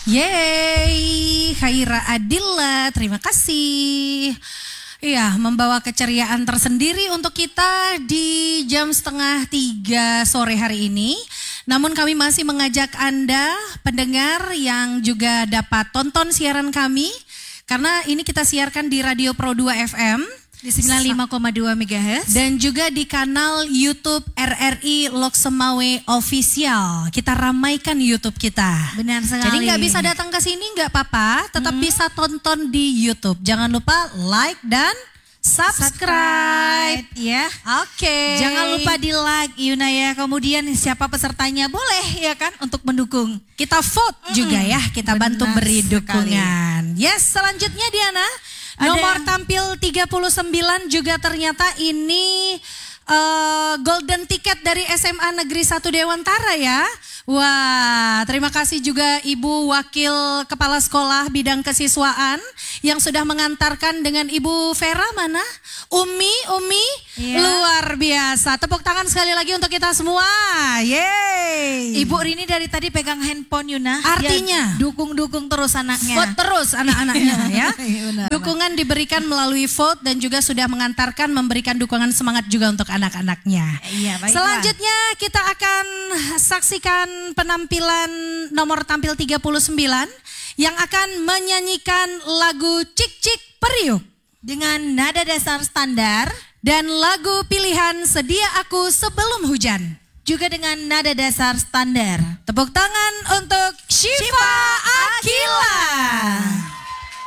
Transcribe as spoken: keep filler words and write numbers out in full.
Yeay, Khaira Adilla, terima kasih. Iya, membawa keceriaan tersendiri untuk kita di jam setengah tiga sore hari ini. Namun kami masih mengajak Anda, pendengar yang juga dapat tonton siaran kami. Karena ini kita siarkan di Radio Pro dua F M. Di sembilan puluh lima koma dua megahertz. Dan juga di kanal YouTube R R I Loksemawe Official. Kita ramaikan YouTube kita. Benar sekali. Jadi nggak bisa datang ke sini nggak apa-apa, tetap hmm. bisa tonton di YouTube. Jangan lupa like dan subscribe, subscribe ya. Oke. Okay. Jangan lupa di like Yuna ya. Kemudian siapa pesertanya boleh ya kan untuk mendukung. Kita vote mm. juga ya. Kita Benar bantu beri dukungan. Sekali. Yes, selanjutnya Diana. Ada nomor yang... tampil tiga puluh sembilan juga ternyata ini uh, golden ticket dari S M A Negeri satu Dewantara ya. Wah, terima kasih juga Ibu Wakil Kepala Sekolah Bidang Kesiswaan yang sudah mengantarkan dengan Ibu Vera mana? Umi, Umi, yeah. Luar biasa. Tepuk tangan sekali lagi untuk kita semua. Yeay. Ibu Rini dari tadi pegang handphone Yuna. Artinya dukung-dukung terus anaknya. Vote terus anak-anaknya ya. Dukungan diberikan melalui vote dan juga sudah mengantarkan memberikan dukungan semangat juga untuk anak-anaknya. Iya, baiklah. Selanjutnya kita akan saksikan penampilan nomor tampil tiga puluh sembilan yang akan menyanyikan lagu Cik Cik Periuk dengan nada dasar standar dan lagu pilihan Sedia Aku Sebelum Hujan juga dengan nada dasar standar. Tepuk tangan untuk Syifa Akila.